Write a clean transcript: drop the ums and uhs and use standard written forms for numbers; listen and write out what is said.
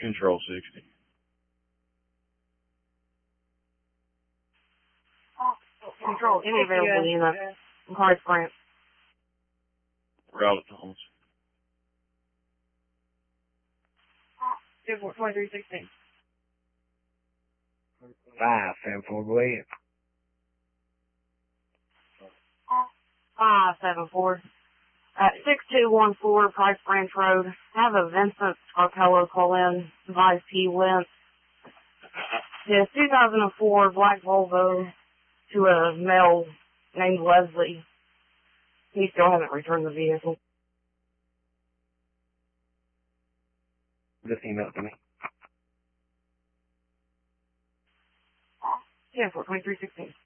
Control 60. Control, any available unit. Price Grant. Route Thomas. 2316. 574, go ahead. 574. 6214 Price Branch Road. Have a Vincent Scarpello call in. Advise P. Wentz. His 2004 black Volvo to a male named Leslie. He still hasn't returned the vehicle. Just email it to me. Yeah, for 2316.